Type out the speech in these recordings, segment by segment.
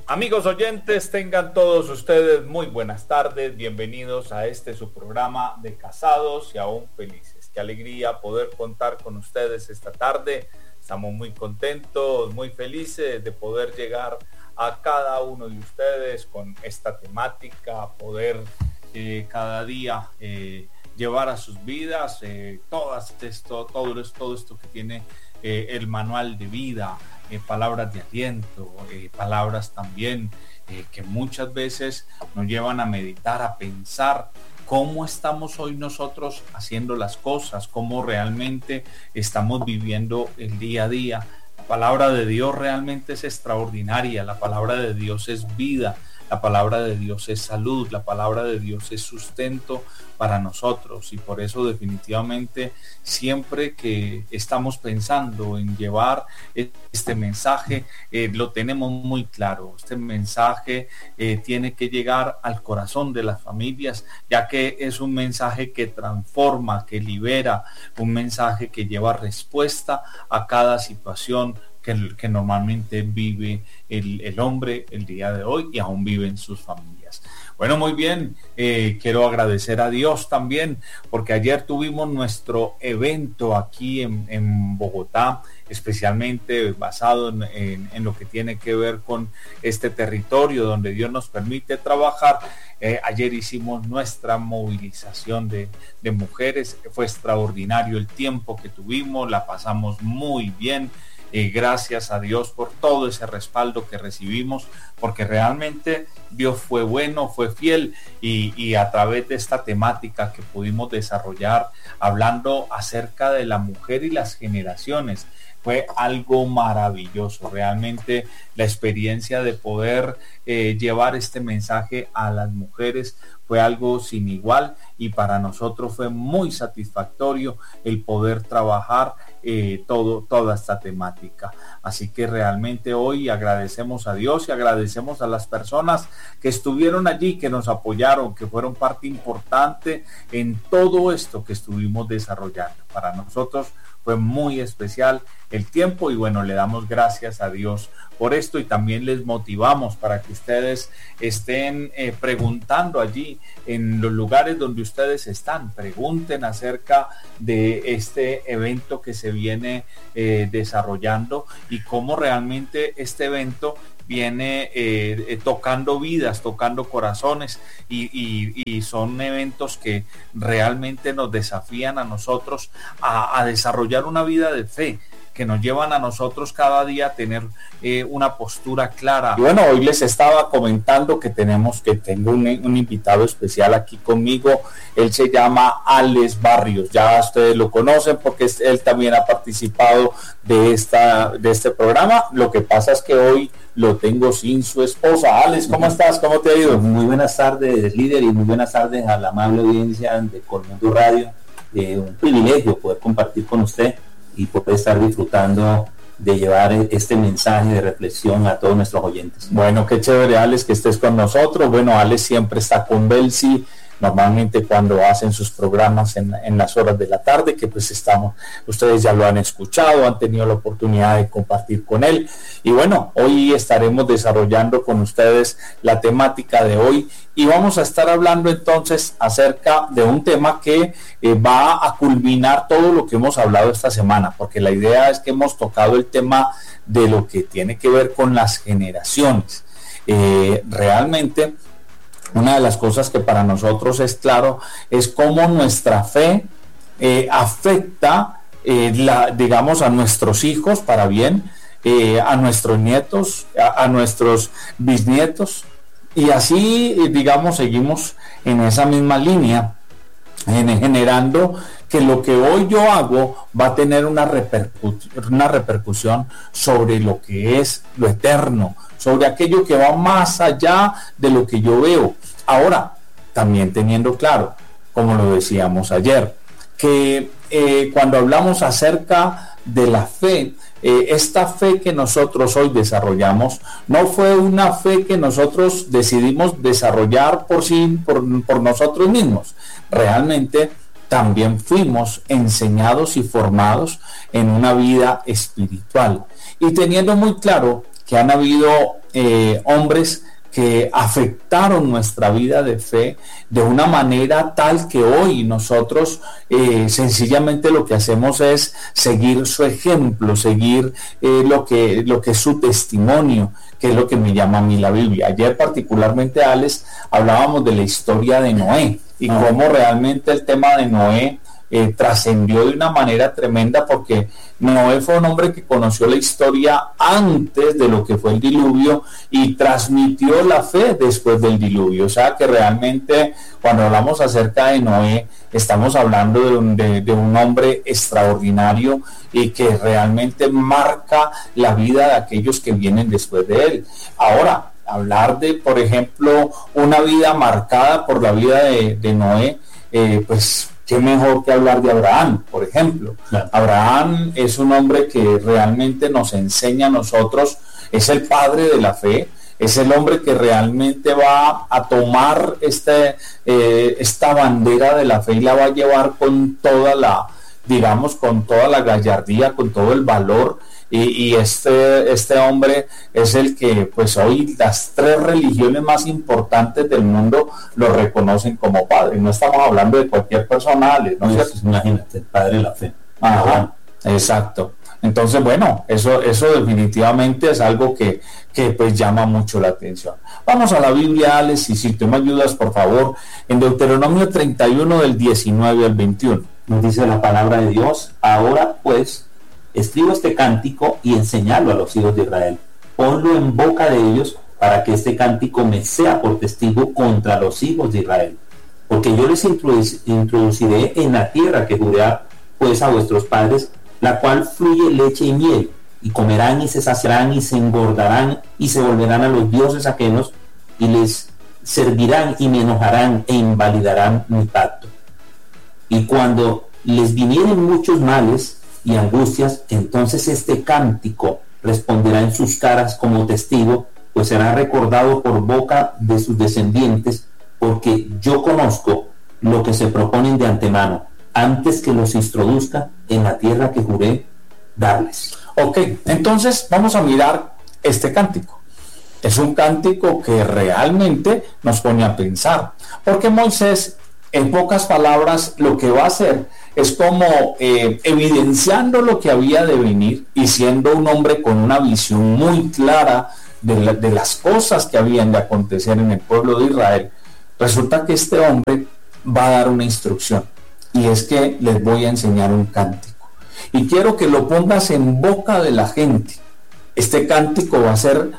Amigos oyentes, tengan todos ustedes muy buenas tardes, bienvenidos a su programa de Casados y Aún Felices. Qué alegría poder contar con ustedes esta tarde. Estamos muy contentos, muy felices de poder llegar a cada uno de ustedes con esta temática, poder cada día llevar a sus vidas todo esto que tiene el manual de vida, palabras de aliento, palabras también que muchas veces nos llevan a meditar, a pensar cómo estamos hoy nosotros haciendo las cosas, cómo realmente estamos viviendo el día a día. La palabra de Dios realmente es extraordinaria, la palabra de Dios es vida, la palabra de Dios es salud, la palabra de Dios es sustento para nosotros, y por eso definitivamente siempre que estamos pensando en llevar este mensaje, lo tenemos muy claro. Este mensaje tiene que llegar al corazón de las familias, ya que es un mensaje que transforma, que libera, un mensaje que lleva respuesta a cada situación que normalmente vive el hombre el día de hoy y aún vive en sus familias. Bueno, muy bien, quiero agradecer a Dios también, porque ayer tuvimos nuestro evento aquí en Bogotá, especialmente basado en lo que tiene que ver con este territorio donde Dios nos permite trabajar. Ayer hicimos nuestra movilización de mujeres, fue extraordinario el tiempo que tuvimos, la pasamos muy bien. Gracias a Dios por todo ese respaldo que recibimos, porque realmente Dios fue bueno, fue fiel, y a través de esta temática que pudimos desarrollar hablando acerca de la mujer y las generaciones, fue algo maravilloso. Realmente la experiencia de poder llevar este mensaje a las mujeres fue algo sin igual, y para nosotros fue muy satisfactorio el poder trabajar toda esta temática. Así que realmente hoy agradecemos a Dios y agradecemos a las personas que estuvieron allí, que nos apoyaron, que fueron parte importante en todo esto que estuvimos desarrollando. Para nosotros fue muy especial el tiempo, y bueno, le damos gracias a Dios por esto, y también les motivamos para que ustedes estén preguntando allí en los lugares donde ustedes están. Pregunten acerca de este evento que se viene desarrollando, y cómo realmente este evento viene tocando vidas, tocando corazones, y son eventos que realmente nos desafían a nosotros a desarrollar una vida de fe, que nos llevan a nosotros cada día a tener una postura clara. Y bueno, hoy les estaba comentando que tengo un invitado especial aquí conmigo. Él se llama Alex Barrios. Ya ustedes lo conocen porque él también ha participado de este programa. Lo que pasa es que hoy lo tengo sin su esposa. Alex, ¿cómo estás? ¿Cómo te ha ido? Muy buenas tardes, líder, y muy buenas tardes a la amable audiencia de Colmundo Radio. Un privilegio poder compartir con usted y poder estar disfrutando de llevar este mensaje de reflexión a todos nuestros oyentes. Bueno, qué chévere, Alex, que estés con nosotros. Bueno, Alex siempre está con Belsi, normalmente cuando hacen sus programas en las horas de la tarde, que pues ustedes ya lo han escuchado, han tenido la oportunidad de compartir con él. Y bueno, hoy estaremos desarrollando con ustedes la temática de hoy, y vamos a estar hablando entonces acerca de un tema que va a culminar todo lo que hemos hablado esta semana, porque la idea es que hemos tocado el tema de lo que tiene que ver con las generaciones. Realmente una de las cosas que para nosotros es claro es cómo nuestra fe afecta digamos a nuestros hijos para bien, a nuestros nietos, a nuestros bisnietos, y así digamos seguimos en esa misma línea, generando que lo que hoy yo hago va a tener una repercusión sobre lo que es lo eterno, sobre aquello que va más allá de lo que yo veo. Ahora, también teniendo claro, como lo decíamos ayer, que cuando hablamos acerca de la fe, esta fe que nosotros hoy desarrollamos no fue una fe que nosotros decidimos desarrollar por nosotros mismos. Realmente también fuimos enseñados y formados en una vida espiritual, y teniendo muy claro que han habido hombres que afectaron nuestra vida de fe de una manera tal que hoy nosotros sencillamente lo que hacemos es seguir su ejemplo, seguir lo que es su testimonio, que es lo que me llama a mí la Biblia. Ayer particularmente, Alex, hablábamos de la historia de Noé y cómo realmente el tema de Noé trascendió de una manera tremenda, porque Noé fue un hombre que conoció la historia antes de lo que fue el diluvio y transmitió la fe después del diluvio. O sea que realmente cuando hablamos acerca de Noé estamos hablando de un hombre extraordinario y que realmente marca la vida de aquellos que vienen después de él. Ahora, hablar de, por ejemplo, una vida marcada por la vida de Noé, pues qué mejor que hablar de Abraham, por ejemplo. Claro. Abraham es un hombre que realmente nos enseña a nosotros, es el padre de la fe, es el hombre que realmente va a tomar esta bandera de la fe y la va a llevar con toda la, digamos, con toda la gallardía, con todo el valor. Y este hombre es el que pues hoy las 3 religiones más importantes del mundo lo reconocen como padre. No estamos hablando de cualquier persona, ¿no? Imagínate, el padre de la fe. Ajá, exacto. Entonces, bueno, eso definitivamente es algo que pues llama mucho la atención. Vamos a la Biblia, Alex, y si tú me ayudas, por favor, en Deuteronomio 31 del 19 al 21. Nos dice la palabra de Dios: ahora pues, escribo este cántico y enseñarlo a los hijos de Israel. Ponlo en boca de ellos para que este cántico me sea por testigo contra los hijos de Israel. Porque yo les introduciré en la tierra que juré pues a vuestros padres, la cual fluye leche y miel, y comerán y se saciarán y se engordarán y se volverán a los dioses ajenos y les servirán y me enojarán e invalidarán mi pacto. Y cuando les vinieren muchos males y angustias, entonces este cántico responderá en sus caras como testigo, pues será recordado por boca de sus descendientes, porque yo conozco lo que se proponen de antemano, antes que los introduzca en la tierra que juré darles. Ok, entonces vamos a mirar este cántico. Es un cántico que realmente nos pone a pensar, porque Moisés, en pocas palabras, lo que va a hacer es como evidenciando lo que había de venir, y siendo un hombre con una visión muy clara de las cosas que habían de acontecer en el pueblo de Israel. Resulta que este hombre va a dar una instrucción, y es que les voy a enseñar un cántico, y quiero que lo pongas en boca de la gente. Este cántico va a ser,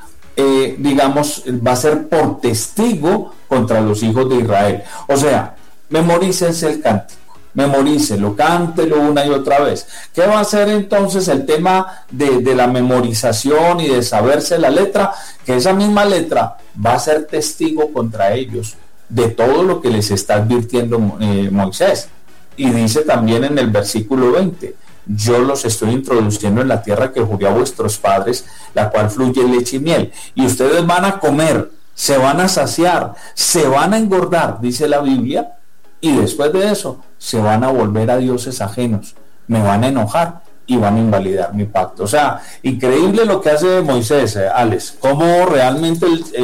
va a ser por testigo contra los hijos de Israel. O sea, memorícense el cántico, memorícelo, cántelo una y otra vez. ¿Qué va a ser entonces el tema de la memorización y de saberse la letra? Que esa misma letra va a ser testigo contra ellos de todo lo que les está advirtiendo Moisés. Y dice también en el versículo 20: yo los estoy introduciendo en la tierra que juré a vuestros padres, la cual fluye leche y miel, y ustedes van a comer, se van a saciar, se van a engordar, dice la Biblia, y después de eso se van a volver a dioses ajenos, me van a enojar y van a invalidar mi pacto. O sea, increíble lo que hace Moisés, Alex, cómo realmente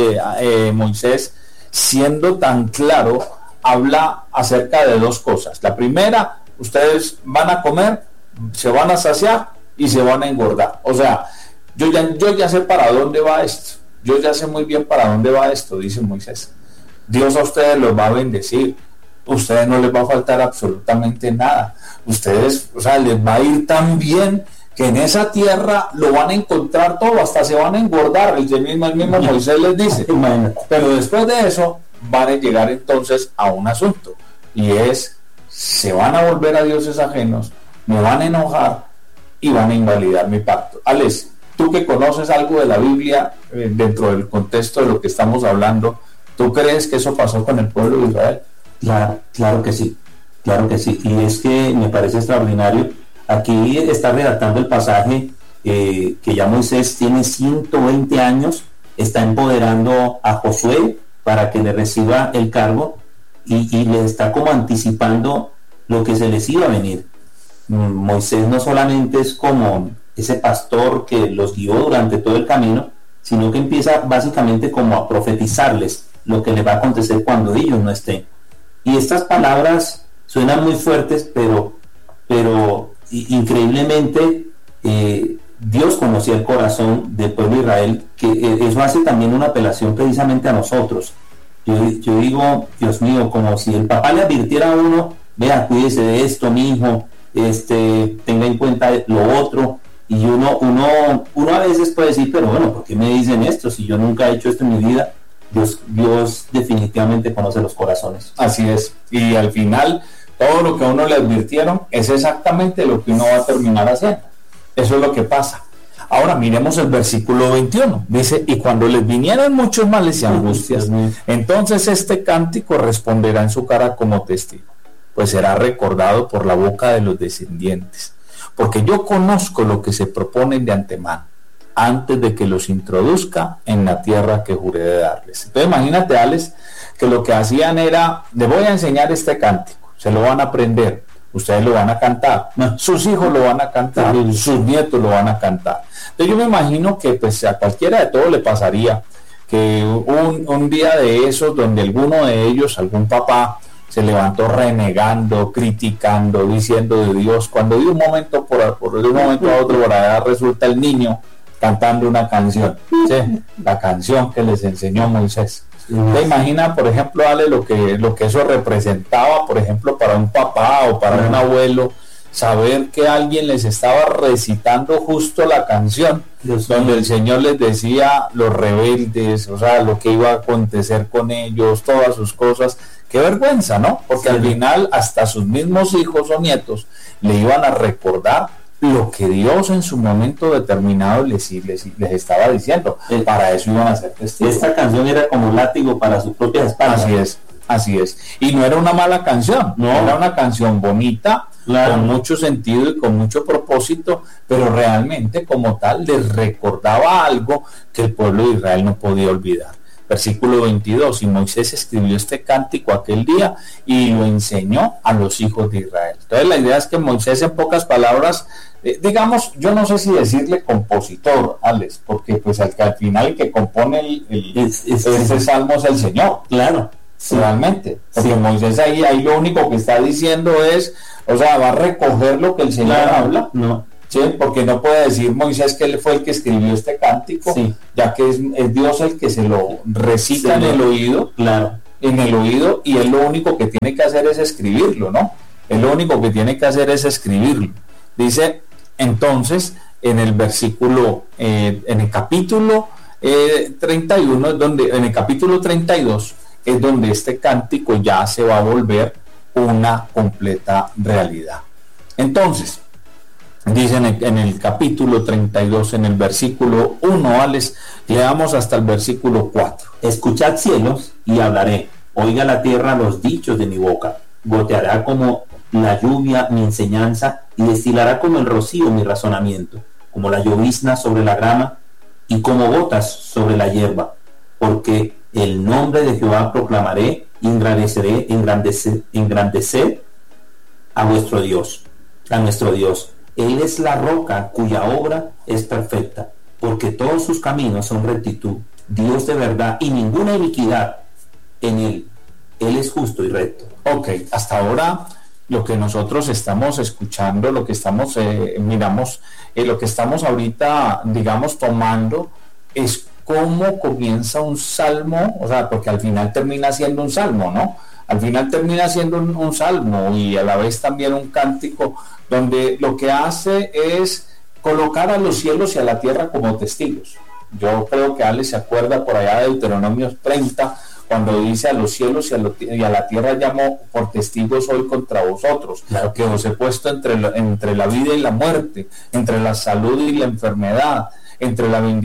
Moisés, siendo tan claro, habla acerca de 2 cosas. La primera, ustedes van a comer, se van a saciar y se van a engordar. O sea, yo ya sé para dónde va esto, yo ya sé muy bien para dónde va esto, dice Moisés. Dios a ustedes los va a bendecir, a ustedes no les va a faltar absolutamente nada, ustedes, o sea, les va a ir tan bien que en esa tierra lo van a encontrar todo, hasta se van a engordar. El mismo Moisés les dice. Pero después de eso van a llegar entonces a un asunto, y es: se van a volver a dioses ajenos, me van a enojar y van a invalidar mi pacto. Alex, tú que conoces algo de la Biblia dentro del contexto de lo que estamos hablando, ¿tú crees que eso pasó con el pueblo de Israel? Claro que sí, y es que me parece extraordinario. Aquí está redactando el pasaje que ya Moisés tiene 120 años, está empoderando a Josué para que le reciba el cargo, y le está como anticipando lo que se les iba a venir. Moisés no solamente es como ese pastor que los guió durante todo el camino, sino que empieza básicamente como a profetizarles lo que les va a acontecer cuando ellos no estén. Y estas palabras suenan muy fuertes, pero increíblemente Dios conocía el corazón del pueblo de Israel, que eso hace también una apelación precisamente a nosotros. Yo digo, Dios mío, como si el papá le advirtiera a uno, vea, cuídese de esto, mi hijo, tenga en cuenta lo otro, y uno a veces puede decir, pero bueno, ¿por qué me dicen esto? Si yo nunca he hecho esto en mi vida. Dios definitivamente conoce los corazones. Así es, y al final todo lo que a uno le advirtieron es exactamente lo que uno va a terminar haciendo. Eso es lo que pasa. Ahora miremos el versículo 21. Dice, y cuando les vinieran muchos males y angustias, entonces este cántico responderá en su cara como testigo, pues será recordado por la boca de los descendientes. Porque yo conozco lo que se proponen de antemano, antes de que los introduzca en la tierra que juré de darles. Entonces imagínate, Alex, que lo que hacían era, les voy a enseñar este cántico, se lo van a aprender, ustedes lo van a cantar, sus hijos lo van a cantar, sus nietos lo van a cantar. Entonces yo me imagino que pues a cualquiera de todos le pasaría que un día de esos donde alguno de ellos, algún papá, se levantó renegando, criticando, diciendo de Dios, cuando de un momento de un momento a otro por allá resulta el niño cantando una canción, ¿sí? La canción que les enseñó Moisés. ¿Te imaginas, por ejemplo, Ale, lo que eso representaba, por ejemplo, para un papá o para un abuelo, saber que alguien les estaba recitando justo la canción donde el Señor les decía los rebeldes, o sea, lo que iba a acontecer con ellos, todas sus cosas? Qué vergüenza, ¿no? Porque al final hasta sus mismos hijos o nietos le iban a recordar lo que Dios en su momento determinado les estaba diciendo. Para eso iban a ser testigos. Esta canción era como un látigo para sus propias espaldas. Así es. Y no era una mala canción, no era una canción bonita, claro, con mucho sentido y con mucho propósito, pero realmente como tal les recordaba algo que el pueblo de Israel no podía olvidar. Versículo 22, y Moisés escribió este cántico aquel día y lo enseñó a los hijos de Israel. Entonces la idea es que Moisés, en pocas palabras, digamos, yo no sé si decirle compositor, Alex, porque pues al final el que compone este salmo es el Señor. Claro. Sí. Realmente, porque Moisés ahí lo único que está diciendo es, o sea, va a recoger lo que el Señor habla, no, ¿sí? Porque no puede decir Moisés que él fue el que escribió este cántico, ya que es Dios el que se lo recita en el oído, claro, en el oído, y él lo único que tiene que hacer es escribirlo, ¿no? Él lo único que tiene que hacer es escribirlo. Dice entonces en el versículo, en el capítulo 31, en el capítulo 32, es donde este cántico ya se va a volver una completa realidad. Entonces, dicen en el capítulo 32, en el versículo 1, Alex, leamos hasta el versículo 4. Escuchad cielos y hablaré, oiga la tierra los dichos de mi boca, goteará como la lluvia mi enseñanza y destilará como el rocío mi razonamiento, como la llovizna sobre la grama y como gotas sobre la hierba, porque el nombre de Jehová proclamaré y engrandecer a vuestro Dios, a nuestro Dios. Él es la roca cuya obra es perfecta, porque todos sus caminos son rectitud, Dios de verdad y ninguna iniquidad en él. Él es justo y recto. Ok, hasta ahora lo que nosotros estamos escuchando, lo que estamos lo que estamos ahorita, digamos, tomando es cómo comienza un salmo, o sea, porque al final termina siendo un salmo, ¿no? Al final termina siendo un salmo y a la vez también un cántico donde lo que hace es colocar a los cielos y a la tierra como testigos. Yo creo que Alex se acuerda por allá de Deuteronomio 30, cuando dice a los cielos y a la tierra llamo por testigos hoy contra vosotros, claro, que os he puesto entre la vida y la muerte, entre la salud y la enfermedad, entre la bendición